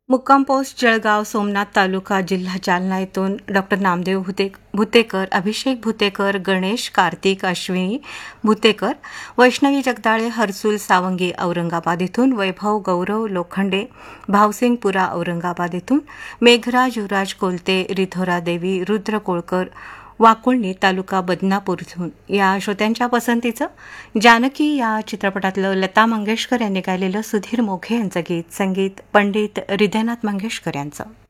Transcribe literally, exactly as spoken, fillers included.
मुक्काम पोस्ट जळगाव सोमनाथ तालुका जिल्हा जालना येथून डॉक्टर नामदेव भुते भुतेकर, अभिषेक भुतेकर, गणेश कार्तिक अश्विनी भुतेकर, वैष्णवी जगदाळे, हर्सुल सावंगी औरंगाबाद येथून, वैभव गौरव लोखंडे भावसिंगपुरा औरंगाबाद येथून, मेघराज युवराज कोलते, रिधोरा देवी, रुद्र कोळकर वाकुळणी तालुका बदनापूर इथून या श्रोत्यांच्या पसंतीचं जानकी या चित्रपटातलं लता मंगेशकर यांनी गायलेलं सुधीर मोघे यांचं गीत, संगीत पंडित हृदयनाथ मंगेशकर यांचं.